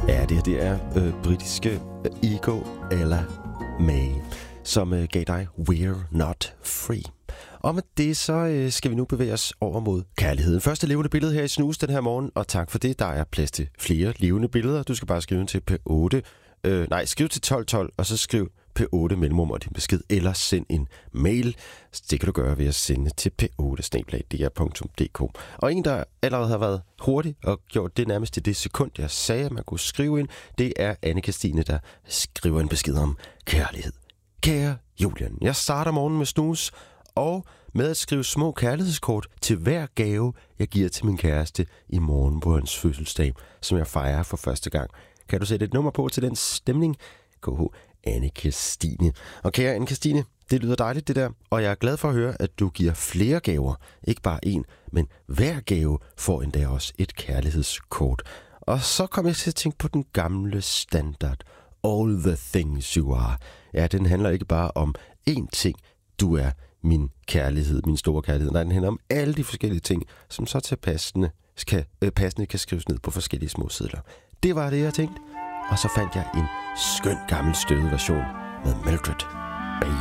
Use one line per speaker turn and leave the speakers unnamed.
Ja, det er britiske Ego Ella May, som gav dig We're Not Free. Og med det, så skal vi nu bevæge os over mod kærligheden. Første levende billede her i Snus den her morgen, og tak for det. Der er plads til flere levende billeder. Du skal bare skrive til P8. Skriv til 1212, og så skriv P8 mellemrum og din besked, eller send en mail. Det kan du gøre ved at sende til p8@dr.dk. Og en, der allerede har været hurtig og gjort det nærmest i det sekund, jeg sagde, at man kunne skrive ind, det er Anne-Kristine, der skriver en besked om kærlighed. Kære Julian, jeg starter morgenen med Snus, og med at skrive små kærlighedskort til hver gave, jeg giver til min kæreste i morgen på hans fødselsdag, som jeg fejrer for første gang. Kan du sætte et nummer på til den stemning? KH Anne-Kristine. Og kære Anne-Kristine, det lyder dejligt det der, og jeg er glad for at høre, at du giver flere gaver. Ikke bare en, men hver gave får endda også et kærlighedskort. Og så kom jeg til at tænke på den gamle standard. All the things you are. Ja, den handler ikke bare om én ting. Du er min kærlighed, min store kærlighed. Nej, den handler om alle de forskellige ting, som så til passende kan skrives ned på forskellige små sedler. Det var det, jeg tænkte. Og så fandt jeg en skøn gammel støvet version med Mildred.